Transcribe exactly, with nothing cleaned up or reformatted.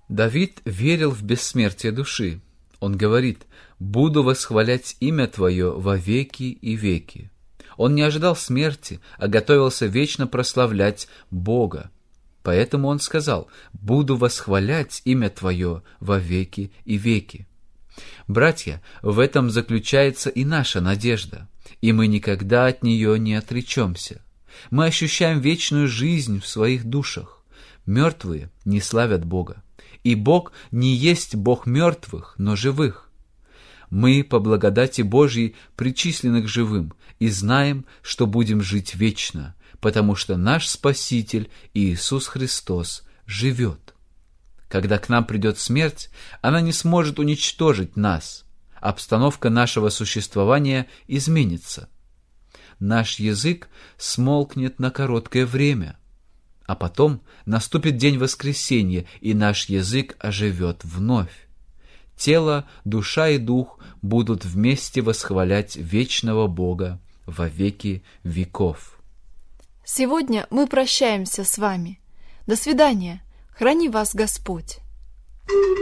Давид верил в бессмертие души. Он говорит: «Буду восхвалять имя Твое во веки и веки». Он не ожидал смерти, а готовился вечно прославлять Бога. Поэтому он сказал: «Буду восхвалять имя Твое во веки и веки». Братья, в этом заключается и наша надежда, и мы никогда от нее не отречемся. Мы ощущаем вечную жизнь в своих душах. Мертвые не славят Бога, и Бог не есть Бог мертвых, но живых. Мы по благодати Божьей причислены к живым и знаем, что будем жить вечно, потому что наш Спаситель Иисус Христос живет. Когда к нам придет смерть, она не сможет уничтожить нас. Обстановка нашего существования изменится. Наш язык смолкнет на короткое время, а потом наступит день воскресения, и наш язык оживет вновь. Тело, душа и дух будут вместе восхвалять вечного Бога во веки веков. Сегодня мы прощаемся с вами. До свидания. Храни вас Господь.